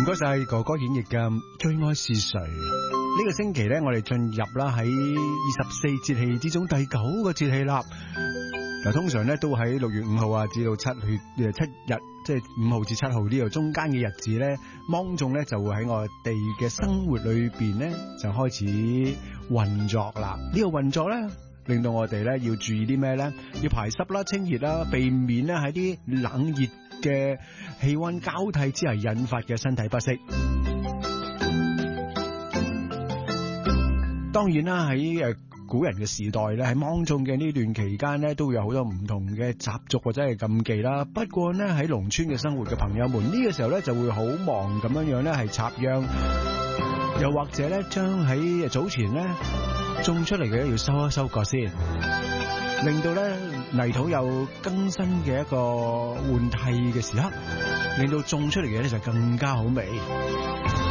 該晒哥哥演繹嘅最愛是誰。呢個星期咧，我哋進入啦喺24節氣之中第9個節氣啦。嗱，通常咧都喺6月5號啊至到7日，即係5號至7號呢度中間嘅日子咧，芒種咧就會喺我哋嘅生活裏邊咧就開始運作啦。呢個運作咧，令到我哋咧要注意啲咩咧？要排濕啦、清熱啦，避免咧喺啲冷熱嘅氣溫交替之下引發嘅身體不適。當然啦，喺古人嘅時代咧，喺芒種嘅呢段期間咧，都會有好多唔同嘅習俗或者係禁忌啦。不過咧，喺農村嘅生活嘅朋友們，呢個時候咧就會好忙咁樣咧係插秧，又或者咧將喺早前咧種出嚟嘅要收一收割先，令到咧泥土有更新嘅一個換替嘅時刻，令到種出嚟嘅咧就更加好味。